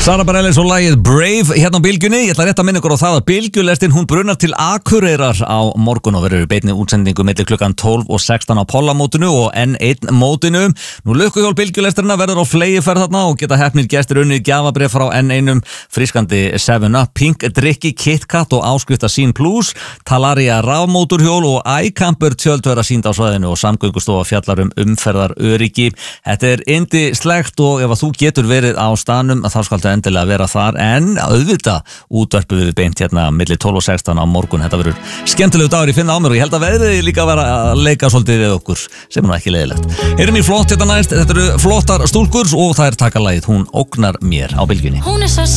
Sara Bareilles og lagið Brave hérna á Bylgjunni. Ég ætla rétt að minna ykkur á það að Bylgjulestin hún brunar til Akureyrar á morgun og verður beinni útsendingu milli klukkan 12 og 16 á Pollamótinu og N1 mótinu. Nú lukkuhjól Bylgjulestirna verður á flegiferð þarna og geta heppnir gestir unnið gjafabréf frá N1 frískandi 7up, Pink Drykki, KitKat og áskrifta Sín Plus, Talaria rafmóturhjól og iCamper tjöld verða sýnd á svæðinu og Samgöngustofa fjallar umferðaröryggi. Þetta er yndislegt og ef að þú getur verið á staðnum þá skaltu endilega að vera þar, en auðvitað útvarpum við beint hérna milli 12 og 16 á morgun. Þetta verður skemmtilegu dagur í finna á mér og ég held að veðrið líka að vera að leika svolítið við okkur sem er nú ekki leiðilegt. Erum í flott hérna næst, þetta eru flottar stúlkur og það er takalagið Hún ógnar mér á Bylgjunni.